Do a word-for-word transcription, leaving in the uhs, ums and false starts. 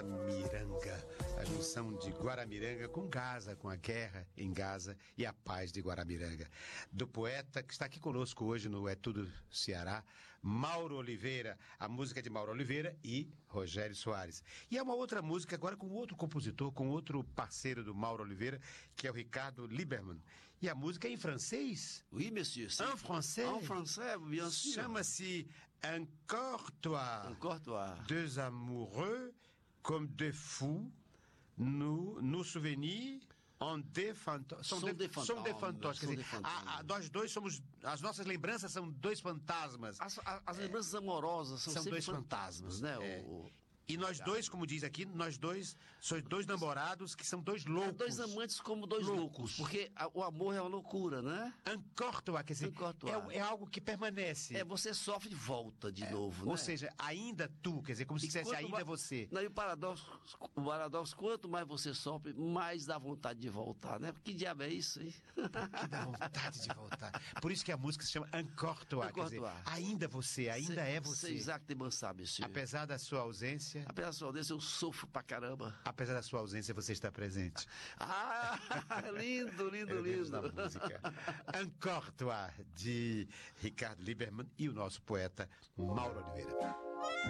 Guaramiranga, a junção de Guaramiranga com Gaza, com a guerra em Gaza e a paz de Guaramiranga. Do poeta que está aqui conosco hoje no É Tudo Ceará, Mauro Oliveira, a música de Mauro Oliveira e Rogério Soares. E é uma outra música agora com outro compositor, com outro parceiro do Mauro Oliveira, que é o Ricardo Lieberman. E a música é em francês? Oui, monsieur. En français? En français, bien sûr. Chama-se Encore Toi. Encore Toi. Deux amoureux comme deux fous, nous, nos souvenirs en des fantômes. São, São de, de são de fantasmas. Quer São de dizer, fantasmas. a, a, nós dois somos. As nossas lembranças são dois fantasmas. As, a- as lembranças amorosas são, São sempre dois fantasmas, fantasmas, né? é. O, E nós dois, como diz aqui, nós dois somos dois namorados que são dois loucos. dois amantes como dois Loucos. loucos, porque a- o amor é uma loucura, né? Encore Toi, quer dizer, Encore Toi. é, é algo que permanece. É, você sofre e volta de novo, Ou né? seja, ainda tu, quer dizer, como se E dissesse quanto ainda mais- você. Não, e o paradoxo, o paradoxo, quanto mais você sofre, mais dá vontade de voltar, né? Que diabo é isso, hein? Que dá vontade de voltar. Por isso que a música se chama Encore Toi, Encore quer dizer, Toi. ainda você, ainda é você. C'est exactement ça, monsieur. Apesar da sua ausência, Apesar da sua audiência, eu sofro pra caramba. apesar da sua ausência, você está presente. Ah, lindo, lindo, Eu lembro da lindo. música Encore Toi, de Ricardo Lieberman e o nosso poeta Mauro Oliveira.